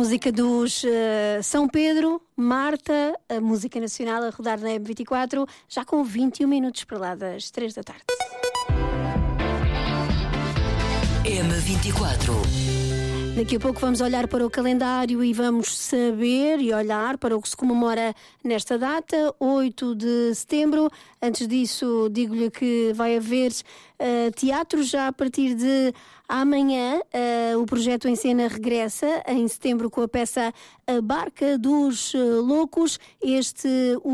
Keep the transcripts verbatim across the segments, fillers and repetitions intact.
música dos uh, São Pedro, Marta, a música nacional a rodar na M vinte e quatro, já com vinte e um minutos para lá das três da tarde. M vinte e quatro. Daqui a pouco vamos olhar para o calendário e vamos saber e olhar para o que se comemora nesta data, oito de setembro. Antes disso, digo-lhe que vai haver uh, teatro já a partir de amanhã. Uh, o projeto em cena regressa em setembro com a peça A Barca dos uh, Loucos. Este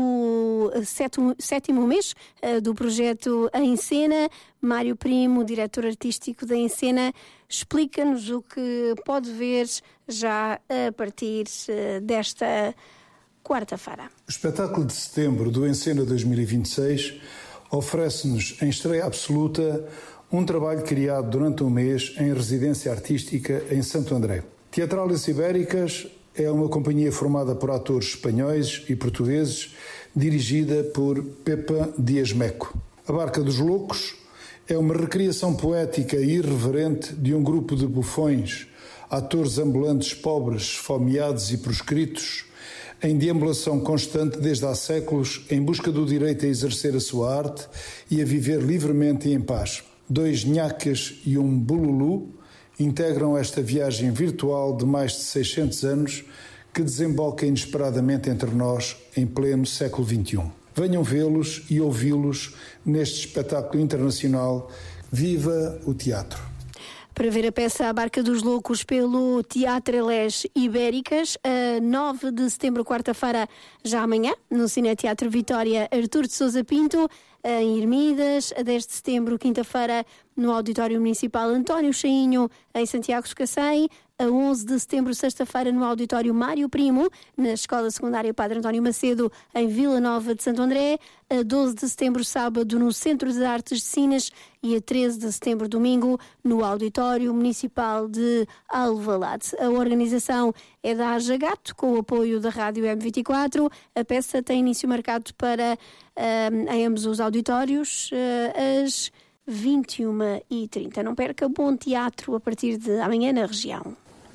o sétimo, sétimo mês uh, do projeto em cena. Mário Primo, diretor artístico da Encena, explica-nos o que pode ver já a partir uh, desta quarta-feira. O espetáculo de setembro do Encena dois mil e vinte e seis oferece-nos, em estreia absoluta, um trabalho criado durante um mês em residência artística em Santo André. Teatrales Ibéricas é uma companhia formada por atores espanhóis e portugueses, dirigida por Pepa Dias Meco. A Barca dos Loucos é uma recriação poética e irreverente de um grupo de bufões, atores ambulantes pobres, esfomeados e proscritos, em deambulação constante desde há séculos, em busca do direito a exercer a sua arte e a viver livremente e em paz. Dois nhacas e um bululu integram esta viagem virtual de mais de seiscentos anos que desemboca inesperadamente entre nós em pleno século vinte e um. Venham vê-los e ouvi-los neste espetáculo internacional. Viva o teatro! Para ver a peça A Barca dos Loucos pelo Teatrales Ibéricas, a nove de setembro, quarta-feira, já amanhã, no Cineteatro Vitória Artur de Sousa Pinto, em Ermidas, a dez de setembro, quinta-feira, no Auditório Municipal António Chainho, em Santiago de Cacém, a onze de setembro, sexta-feira, no Auditório Mário Primo, na Escola Secundária Padre António Macedo, em Vila Nova de Santo André, a doze de setembro, sábado, no Centro de Artes de Sines e a treze de setembro, domingo, no Auditório Municipal de Alvalade. A organização é da Haja Gato, com o apoio da Rádio M vinte e quatro. A peça tem início marcado para um, em ambos os auditórios uh, às vinte e uma e trinta. Não perca, bom teatro a partir de amanhã na região.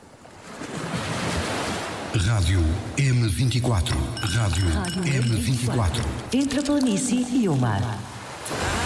Rádio M vinte e quatro. Rádio, Rádio M vinte e quatro. Entre a planície e o mar.